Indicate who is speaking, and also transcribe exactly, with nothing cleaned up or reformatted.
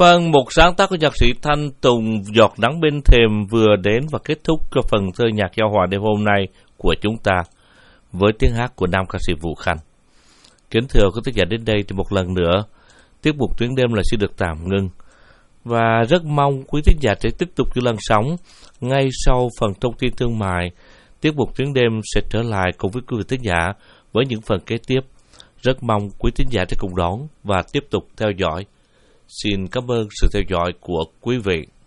Speaker 1: Phần một sáng tác của nhạc sĩ Thanh Tùng, Giọt nắng bên thềm vừa đến và kết thúc cho phần thơ nhạc giao hòa đêm hôm nay của chúng ta với tiếng hát của nam ca sĩ Vũ Khanh. Kính thưa quý thính giả, đến đây thì một lần nữa tiết mục Tuyến Đêm là sẽ được tạm ngưng, và rất mong quý thính giả sẽ tiếp tục giữ làn sóng. Ngay sau phần thông tin thương mại, tiết mục Tuyến Đêm sẽ trở lại cùng với quý vị thính giả với những phần kế tiếp. Rất mong quý thính giả sẽ cùng đón và tiếp tục theo dõi. Xin cảm ơn sự theo dõi của quý vị.